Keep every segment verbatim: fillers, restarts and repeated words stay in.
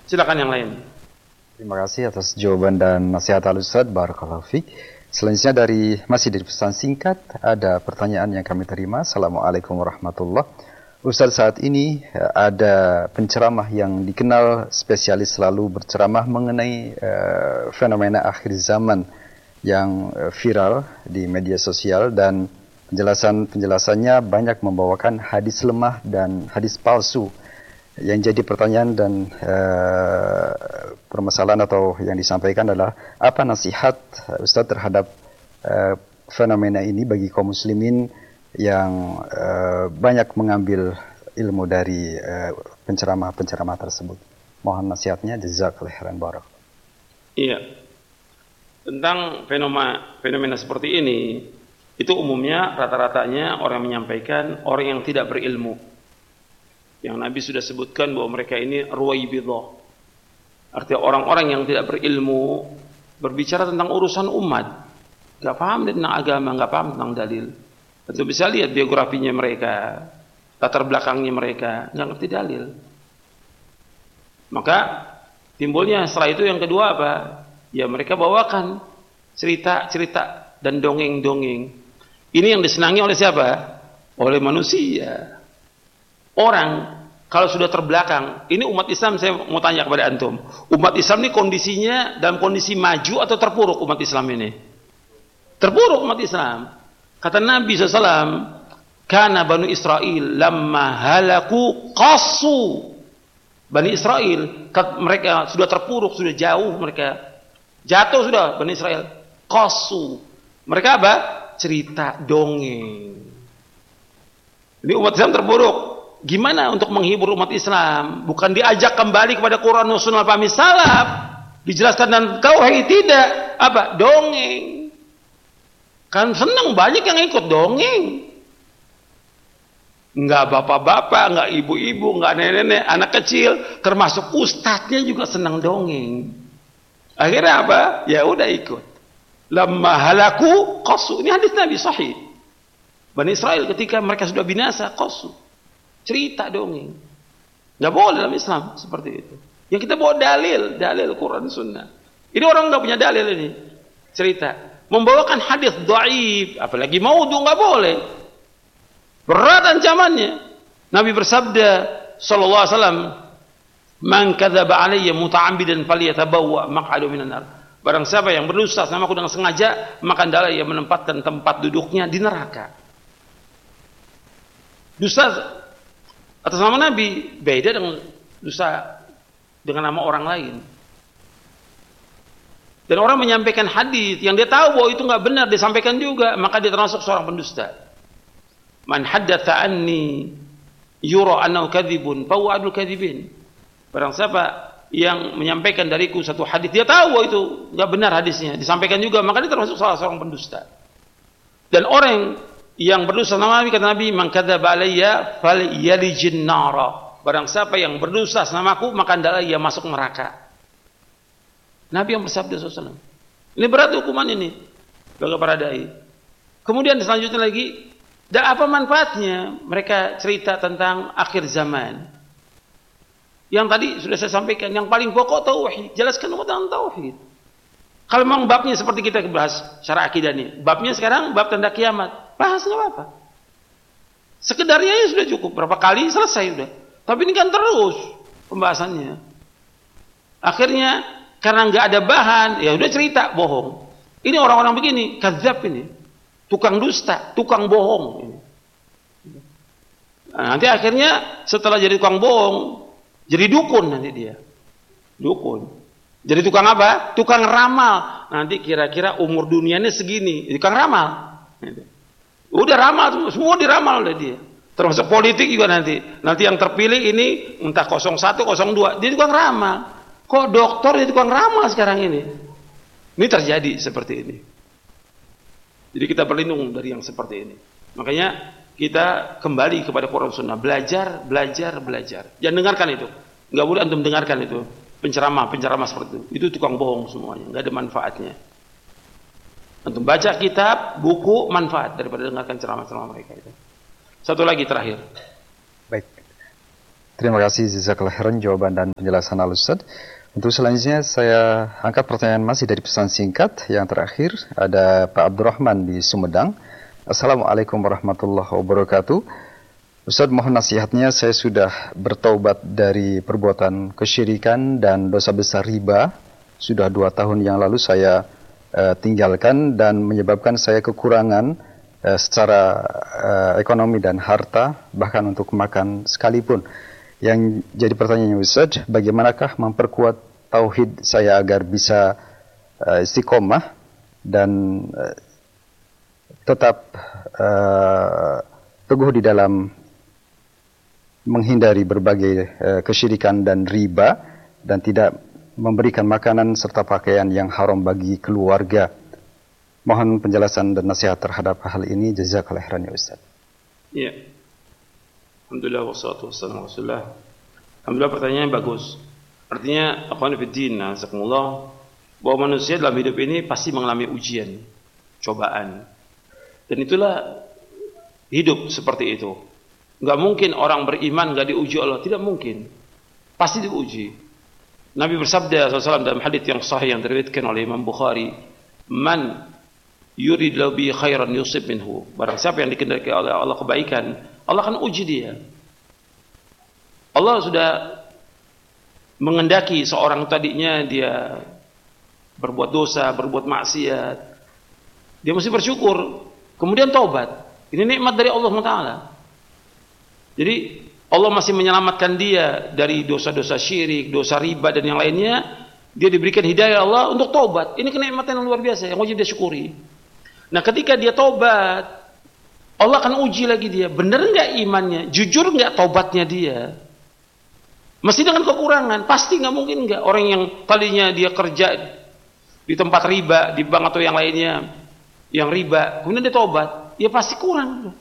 Silakan yang lain. Terima kasih atas jawaban dan nasihat Al-Ustaz. Barakallahu fiik. Selanjutnya dari masih dari pesan singkat, ada pertanyaan yang kami terima. Assalamualaikum warahmatullahi wabarakatuh. Ustaz, saat ini ada penceramah yang dikenal spesialis selalu berceramah mengenai uh, fenomena akhir zaman yang uh, viral di media sosial, dan penjelasan-penjelasannya banyak membawakan hadis lemah dan hadis palsu. Yang jadi pertanyaan dan uh, permasalahan atau yang disampaikan adalah apa nasihat Ustaz terhadap uh, fenomena ini bagi kaum muslimin yang uh, banyak mengambil ilmu dari uh, penceramah-penceramah tersebut. Mohon nasihatnya, jazakallahu khairan barak. Iya. Tentang fenomena fenomena seperti ini, itu umumnya rata-ratanya orang menyampaikan orang yang tidak berilmu. Yang Nabi sudah sebutkan bahwa mereka ini ruwaibidah. Artinya orang-orang yang tidak berilmu berbicara tentang urusan umat, enggak paham tentang agama, enggak paham tentang dalil. Tentu bisa lihat biografinya mereka, latar belakangnya mereka, nggak ngerti dalil. Maka timbulnya setelah itu yang kedua apa? Ya mereka bawakan cerita-cerita dan dongeng-dongeng. Ini yang disenangi oleh siapa? Oleh manusia. Orang kalau sudah terbelakang, ini umat Islam, saya mau tanya kepada antum, umat Islam ini kondisinya dalam kondisi maju atau terpuruk umat Islam ini? Terpuruk umat Islam. Kata Nabi shallallahu alaihi wasallam, "Kana Banu Israel lamma halaku qasu." Bani Israel, mereka sudah terpuruk, sudah jauh, mereka jatuh sudah, Bani Israel. Qasu. Mereka apa? Cerita dongeng. Ini umat Islam terpuruk. Gimana untuk menghibur umat Islam? Bukan diajak kembali kepada Quran dan Sunnah pahami salaf, dijelaskan dan tauhid, tidak. Apa? Dongeng. Kan senang banyak yang ikut dongeng. Enggak bapak-bapak, enggak ibu-ibu, enggak nenek-nenek, anak kecil, termasuk ustadznya juga senang dongeng. Akhirnya apa? Ya udah ikut. Lamma halaku qasu. Ini hadis Nabi sahih. Bani Israel ketika mereka sudah binasa, qasu. Cerita dongeng. Enggak boleh dalam Islam seperti itu. Yang kita bawa dalil, dalil Quran Sunnah. Ini orang enggak punya dalil ini. Cerita. Membawakan hadis dhaif, apalagi maudhu, enggak boleh. Berat ancamannya. Nabi bersabda sallallahu alaihi wasallam, "Man kadzaba alayya muta'ammidan falyatabawwa maq'adahu minan nar." Barang siapa yang berdusta sama aku dengan sengaja, maka hendaklah ia menempatkan tempat duduknya di neraka. Dusta atas nama Nabi beda dengan dusta dengan nama orang lain. Dan orang menyampaikan hadis yang dia tahu bahwa itu enggak benar disampaikan juga, maka dia termasuk seorang pendusta. Man haddatsa anni yura annahu kadzibun fa huwa adul kadzibin. Barang siapa yang menyampaikan dariku satu hadis, dia tahu bahwa itu enggak benar hadisnya, disampaikan juga, maka dia termasuk salah seorang pendusta. Dan orang yang berdusta nama Nabi, kata Nabi, man kadzaba alayya falyalijin nara. Barang siapa yang berdusta sama aku, maka hendaklah ia masuk neraka. Nabi yang bersabda sallallahu alaihi wasallam. Ini berat hukuman ini bagi para dai. Kemudian selanjutnya lagi, dan apa manfaatnya mereka cerita tentang akhir zaman? Yang tadi sudah saya sampaikan, yang paling pokok tauhid, jelaskan umat tentang tauhid. Kalau memang babnya seperti kita bahas syara akidah ini, babnya sekarang bab tanda kiamat, bahas nggak apa-apa. Sekedarnya sudah cukup, berapa kali selesai sudah. Tapi ini kan terus pembahasannya. Akhirnya karena nggak ada bahan, ya udah cerita bohong. Ini orang-orang begini, kadzab ini, tukang dusta, tukang bohong. Nah, nanti akhirnya setelah jadi tukang bohong, jadi dukun nanti dia, dukun. Jadi tukang apa? Tukang ramal. Nanti kira-kira umur dunianya segini, tukang ramal. Udah ramal, semua diramal oleh dia. Termasuk politik juga nanti. Nanti yang terpilih ini entah nol satu, nol dua, dia tukang ramal. Kok dokter itu tukang ramal sekarang ini? Ini terjadi seperti ini. Jadi kita berlindung dari yang seperti ini. Makanya kita kembali kepada Quran Sunnah. Belajar, belajar, belajar. Jangan dengarkan itu. Nggak boleh antum dengarkan itu. Penceramah, penceramah seperti itu. Itu tukang bohong semuanya. Nggak ada manfaatnya. Antum baca kitab, buku, manfaat daripada dengarkan ceramah-ceramah mereka itu. Satu lagi terakhir. Baik. Terima kasih jazakallahu khairan jawaban dan penjelasan Al-Ustaz. Untuk selanjutnya saya angkat pertanyaan masih dari pesan singkat. Yang terakhir ada Pak Abdurrahman di Sumedang. Assalamualaikum warahmatullahi wabarakatuh. Ustaz, mohon nasihatnya, saya sudah bertaubat dari perbuatan kesyirikan dan dosa besar riba. Sudah dua tahun yang lalu saya uh, tinggalkan dan menyebabkan saya kekurangan uh, secara uh, ekonomi dan harta, bahkan untuk makan sekalipun. Yang jadi pertanyaannya Ustaz, bagaimanakah memperkuat tauhid saya agar bisa uh, istiqomah dan uh, tetap uh, teguh di dalam menghindari berbagai uh, kesyirikan dan riba dan tidak memberikan makanan serta pakaian yang haram bagi keluarga. Mohon penjelasan dan nasihat terhadap hal ini. Jazakallahu khairan ya Ustaz. Iya. Alhamdulillah wassalatu wassalamu ala Rasulillah. Alhamdulillah, pertanyaannya bagus. Artinya akhwan fiddin, nazakumullah, bahwa manusia dalam hidup ini pasti mengalami ujian, cobaan. Dan itulah hidup seperti itu. Enggak mungkin orang beriman enggak diuji Allah, tidak mungkin. Pasti diuji. Nabi bersabda sallallahu alaihi wasallam dalam hadits yang sahih yang diriwayatkan oleh Imam Bukhari, "Man yuridillahu bi khairan yusib minhu." Barang siapa yang dikehendaki oleh Allah kebaikan, Allah akan uji dia. Allah sudah mengendaki seorang tadinya dia berbuat dosa, berbuat maksiat. Dia mesti bersyukur, kemudian taubat. Ini nikmat dari Allah Taala. Jadi Allah masih menyelamatkan dia dari dosa-dosa syirik, dosa riba dan yang lainnya. Dia diberikan hidayah Allah untuk taubat. Ini kenikmatan yang luar biasa yang wajib dia syukuri. Nah, ketika dia taubat, Allah akan uji lagi dia, benar enggak imannya, jujur enggak taubatnya dia. Mesti dengan kekurangan, pasti enggak mungkin enggak. Orang yang tadinya dia kerja di tempat riba, di bank atau yang lainnya, yang riba, kemudian dia taubat, ya pasti kurang.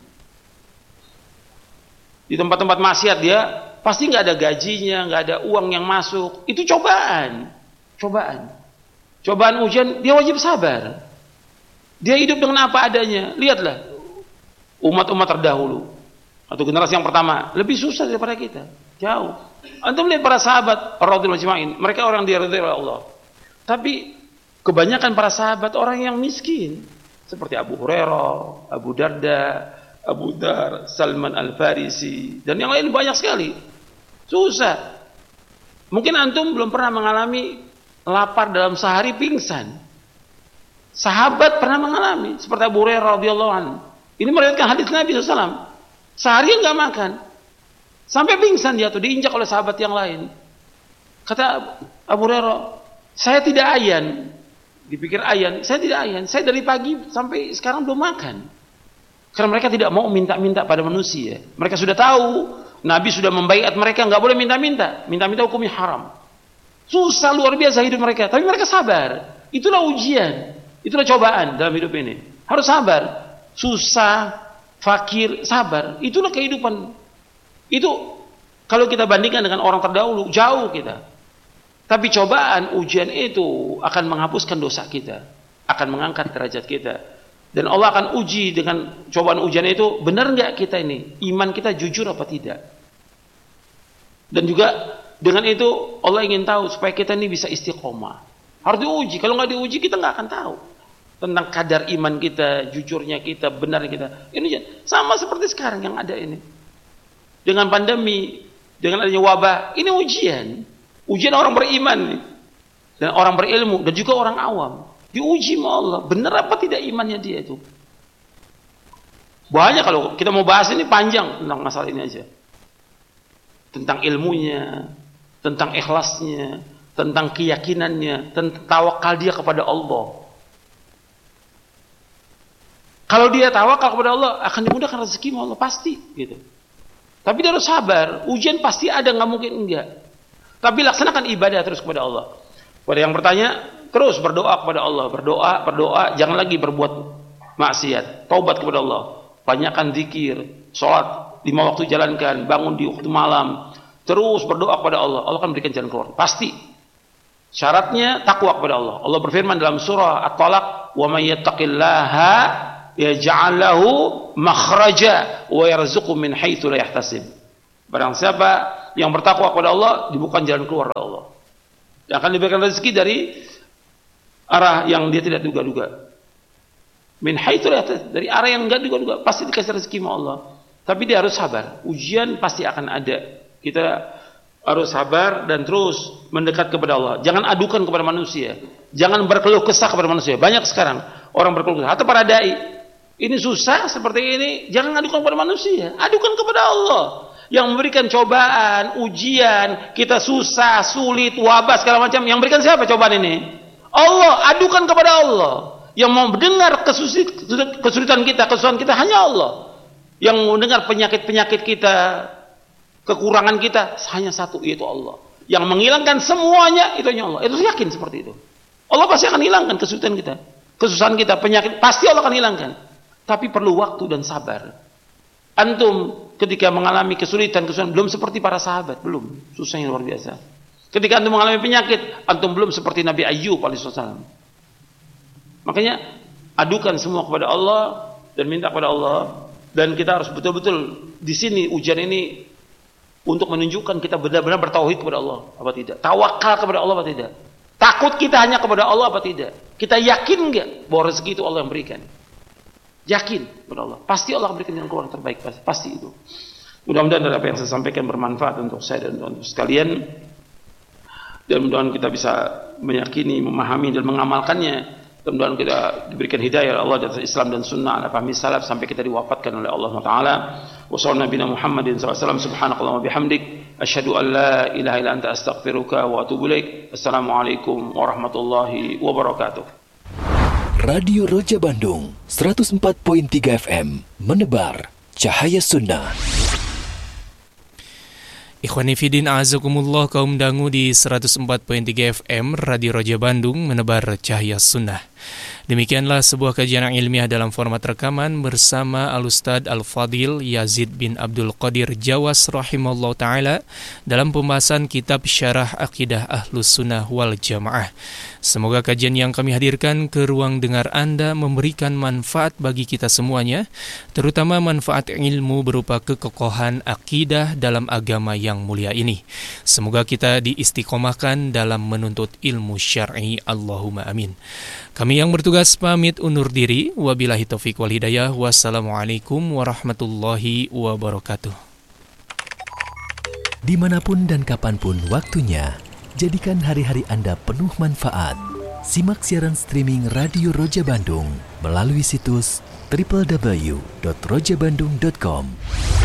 Di tempat-tempat maksiat dia pasti enggak ada gajinya, enggak ada uang yang masuk. Itu cobaan, cobaan, cobaan ujian. Dia wajib sabar. Dia hidup dengan apa adanya. Lihatlah umat-umat terdahulu atau generasi yang pertama lebih susah daripada kita, jauh. Antum lihat para sahabat radhiyallahu anhum, mereka orang diridhai oleh Allah. Tapi kebanyakan para sahabat orang yang miskin, seperti Abu Hurairah, Abu Darda, Abu Dar, Salman Al-Farisi dan yang lain banyak sekali. Susah. Mungkin antum belum pernah mengalami lapar dalam sehari pingsan. Sahabat pernah mengalami, seperti Abu Hurairah radhiyallahu anhu. Ini meriwayatkan hadis Nabi shallallahu alaihi wasallam. Sehari enggak makan. Sampai pingsan dia tuh, diinjak oleh sahabat yang lain. Kata Abu Hurairah, saya tidak ayan. Dipikir ayan, saya tidak ayan. Saya dari pagi sampai sekarang belum makan. Karena mereka tidak mau minta-minta pada manusia. Mereka sudah tahu, Nabi sudah membaiat mereka enggak boleh minta-minta. Minta-minta hukumnya haram. Susah luar biasa hidup mereka. Tapi mereka sabar. Itulah ujian. Itulah cobaan dalam hidup ini. Harus sabar. Susah, fakir, sabar. Itulah kehidupan. Itu kalau kita bandingkan dengan orang terdahulu, jauh kita. Tapi cobaan, ujian itu akan menghapuskan dosa kita, akan mengangkat derajat kita. Dan Allah akan uji dengan cobaan ujian itu, benar nggak kita ini, iman kita jujur apa tidak. Dan juga dengan itu Allah ingin tahu supaya kita ini bisa istiqomah. Harus diuji. Kalau nggak diuji kita nggak akan tahu tentang kadar iman kita, jujurnya kita, benarnya kita. Ini sama seperti sekarang yang ada ini. Dengan pandemi, dengan adanya wabah, ini ujian. Ujian orang beriman nih. Dan orang berilmu, dan juga orang awam. Diuji sama Allah, benar apa tidak imannya dia itu. Banyak kalau kita mau bahas ini panjang tentang masalah ini aja. Tentang ilmunya, tentang ikhlasnya, tentang keyakinannya, tentang tawakal dia kepada Allah. Kalau dia tawakal kepada Allah, akan dimudahkan rezeki Allah, pasti gitu. Tapi dia harus sabar, ujian pasti ada, nggak mungkin enggak. Tapi laksanakan ibadah terus kepada Allah. Pada yang bertanya, terus berdoa kepada Allah, berdoa, berdoa, jangan lagi berbuat maksiat, taubat kepada Allah. Banyakkan zikir, sholat lima waktu jalankan, bangun di waktu malam, terus berdoa kepada Allah. Allah akan berikan jalan keluar, pasti. Syaratnya takwa kepada Allah. Allah berfirman dalam surah At-Talaq, "Wa may yattaqillaha yaj'al lahu makhraja wa yarzuqhu min haitsu la yahtasib." Barang siapa yang bertakwa kepada Allah dibukakan jalan keluar dari Allah. Yang akan diberikan rezeki dari arah yang dia tidak duga-duga. Min haitsu la yahtasib, dari arah yang enggak duga-duga pasti dikasih rezeki sama Allah. Tapi dia harus sabar. Ujian pasti akan ada. Kita harus sabar dan terus mendekat kepada Allah. Jangan adukan kepada manusia. Jangan berkeluh kesah kepada manusia. Banyak sekarang orang berkeluh kesah. Atau para dai, ini susah seperti ini, jangan adukan kepada manusia. Adukan kepada Allah yang memberikan cobaan, ujian, kita susah, sulit, wabah segala macam. Yang berikan siapa cobaan ini? Allah. Adukan kepada Allah. Yang mau mendengar kesulitan kita, kesusahan kita hanya Allah. Yang mau mendengar penyakit-penyakit kita, kekurangan kita hanya satu, yaitu Allah. Yang menghilangkan semuanya itu hanya Allah. Itu yakin seperti itu. Allah pasti akan hilangkan kesulitan kita, kesusahan kita, penyakit pasti Allah akan hilangkan. Tapi perlu waktu dan sabar. Antum ketika mengalami kesulitan, kesulitan belum seperti para sahabat, belum. Susahnya luar biasa. Ketika antum mengalami penyakit, antum belum seperti Nabi Ayyub alaihissalam. Makanya adukan semua kepada Allah dan minta kepada Allah. Dan kita harus betul-betul di sini ujian ini untuk menunjukkan kita benar-benar bertauhid kepada Allah apa tidak, tawakal kepada Allah apa tidak, takut kita hanya kepada Allah apa tidak, kita yakin enggak bahwa rezeki itu Allah yang berikan, yakin kepada Allah, pasti Allah berikan yang keluar terbaik, pasti, pasti itu. Mudah-mudahan dari apa yang saya sampaikan bermanfaat untuk saya dan untuk sekalian, dan mudah-mudahan kita bisa meyakini, memahami dan mengamalkannya. Mudah-mudahan kita diberikan hidayah oleh Allah dan Islam dan Sunnah ala fahmi salaf sampai kita diwafatkan oleh Allah Taala. Wa sallallahu nabiyana Muhammadin sallallahu alaihi wasallam, subhanakallahumma bihamdik, asyhadu an la ilaha illa anta astaghfiruka wa atubu ilaik. Assalamualaikum warahmatullahi wabarakatuh. Radio Roja Bandung seratus empat koma tiga F M menebar cahaya sunnah. Ikhwani Fidin A'azakumullah, kaum dangu di seratus empat koma tiga F M Radio Roja Bandung menebar cahaya sunnah. Demikianlah sebuah kajian ilmiah dalam format rekaman bersama Al-Ustadz Al-Fadil Yazid bin Abdul Qadir Jawas rahimallahu ta'ala dalam pembahasan kitab Syarah Aqidah Ahlus Sunnah wal Jamaah. Semoga kajian yang kami hadirkan ke ruang dengar Anda memberikan manfaat bagi kita semuanya, terutama manfaat ilmu berupa kekokohan akidah dalam agama yang mulia ini. Semoga kita diistiqomahkan dalam menuntut ilmu syar'i. Allahumma amin. Kami yang bertugas pamit undur diri. Wabillahi taufiq wal hidayah. Wassalamualaikum warahmatullahi wabarakatuh. Dimanapun dan kapanpun waktunya, jadikan hari-hari Anda penuh manfaat. Simak siaran streaming Radio Roja Bandung melalui situs w w w titik roja bandung titik com.